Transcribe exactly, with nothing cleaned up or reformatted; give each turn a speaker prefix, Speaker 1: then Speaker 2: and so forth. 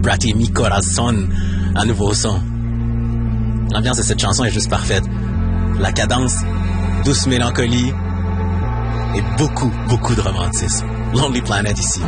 Speaker 1: Abbrati mi corazon, un nouveau son. L'ambiance de cette chanson est juste parfaite. La cadence, douce mélancolie et beaucoup, beaucoup de romantisme. Lonely Planet ici.